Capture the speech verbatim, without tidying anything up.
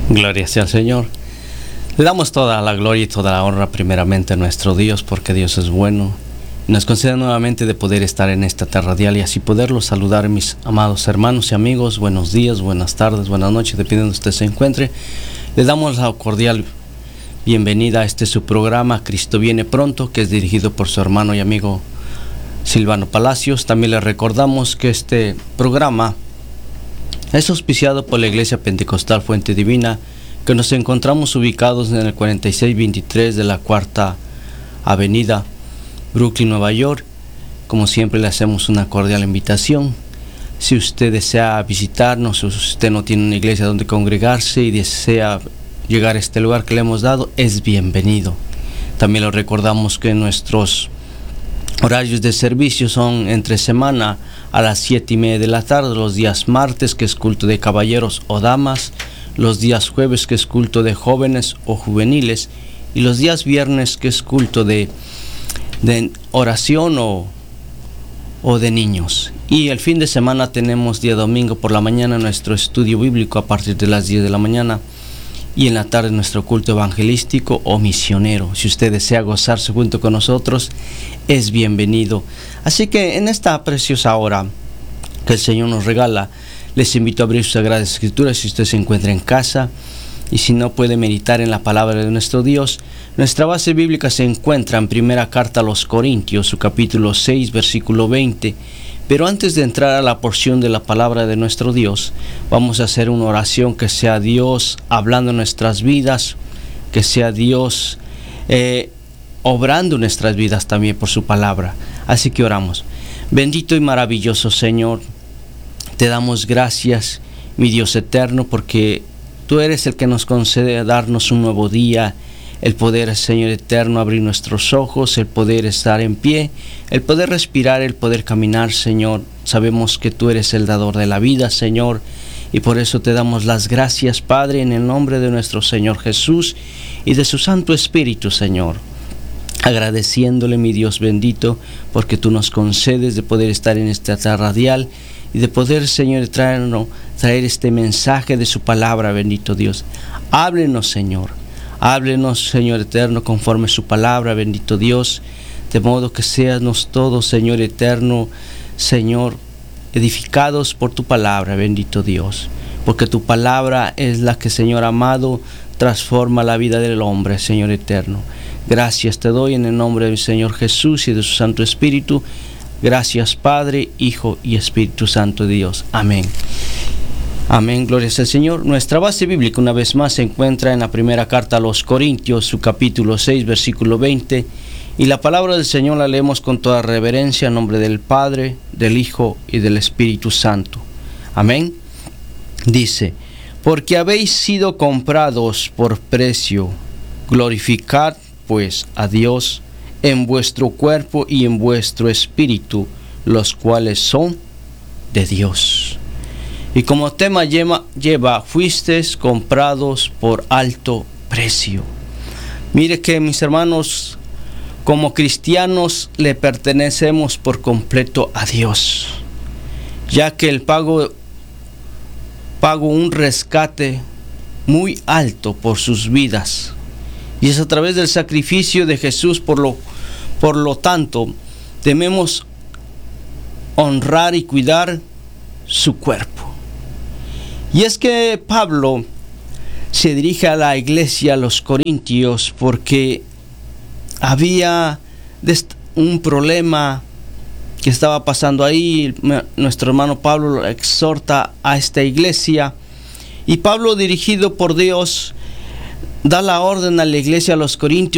Gloria sea al Señor. Le damos toda la gloria y toda la honra primeramente a nuestro Dios, porque Dios es bueno. Nos concede nuevamente de poder estar en esta tierra radial y así poderlos saludar, mis amados hermanos y amigos. Buenos días, buenas tardes, buenas noches, dependiendo de donde usted se encuentre. Le damos la cordial bienvenida a este su programa, Cristo viene pronto, que es dirigido por su hermano y amigo Silvano Palacios. También le recordamos que este programa es auspiciado por la Iglesia Pentecostal Fuente Divina, que nos encontramos ubicados en el cuarenta y seis veintitrés de la Cuarta Avenida, Brooklyn, Nueva York. Como siempre, le hacemos una cordial invitación. Si usted desea visitarnos, o si usted no tiene una iglesia donde congregarse y desea llegar a este lugar que le hemos dado, es bienvenido. También le recordamos que nuestros horarios de servicio son entre semana a las siete y media de la tarde, los días martes, que es culto de caballeros o damas, los días jueves, que es culto de jóvenes o juveniles, y los días viernes, que es culto de, de oración o, o de niños. Y el fin de semana tenemos día domingo por la mañana nuestro estudio bíblico a partir de las diez de la mañana, y en la tarde nuestro culto evangelístico o misionero. Si usted desea gozarse junto con nosotros, es bienvenido. Así que en esta preciosa hora que el Señor nos regala, les invito a abrir sus Sagradas Escrituras si usted se encuentra en casa, y si no, puede meditar en la palabra de nuestro Dios. Nuestra base bíblica se encuentra en Primera Carta a los Corintios, su capítulo seis, versículo veinte. Pero antes de entrar a la porción de la palabra de nuestro Dios, vamos a hacer una oración que sea Dios hablando en nuestras vidas, que sea Dios eh, obrando en nuestras vidas también por su palabra. Así que oramos. Bendito y maravilloso Señor, te damos gracias, mi Dios eterno, porque tú eres el que nos concede darnos un nuevo día, el poder, Señor eterno, abrir nuestros ojos, el poder estar en pie, el poder respirar, el poder caminar, Señor. Sabemos que tú eres el dador de la vida, Señor, y por eso te damos las gracias, Padre, en el nombre de nuestro Señor Jesús y de su Santo Espíritu, Señor. Agradeciéndole, mi Dios bendito, porque tú nos concedes de poder estar en esta tierra radial y de poder, Señor, traernos, traer este mensaje de su palabra, bendito Dios. Háblenos, Señor. Háblenos, Señor eterno, conforme su palabra, bendito Dios, de modo que seamos todos, Señor eterno, Señor, edificados por tu palabra, bendito Dios, porque tu palabra es la que, Señor amado, transforma la vida del hombre, Señor eterno. Gracias te doy en el nombre del Señor Jesús y de su Santo Espíritu. Gracias, Padre, Hijo y Espíritu Santo de Dios. Amén. Amén, gloria al Señor. Nuestra base bíblica una vez más se encuentra en la primera carta a los Corintios, su capítulo seis, versículo veinte. Y la palabra del Señor la leemos con toda reverencia en nombre del Padre, del Hijo y del Espíritu Santo. Amén. Dice: porque habéis sido comprados por precio, glorificad pues a Dios en vuestro cuerpo y en vuestro espíritu, los cuales son de Dios. Y como tema lleva, lleva fuisteis comprados por alto precio. Mire que, mis hermanos, como cristianos le pertenecemos por completo a Dios, ya que el pago pagó un rescate muy alto por sus vidas, y es a través del sacrificio de Jesús. Por lo, por lo tanto, debemos honrar y cuidar su cuerpo. Y es que Pablo se dirige a la iglesia, a los Corintios, porque había un problema que estaba pasando ahí. Nuestro hermano Pablo exhorta a esta iglesia, y Pablo, dirigido por Dios, da la orden a la iglesia, a los Corintios,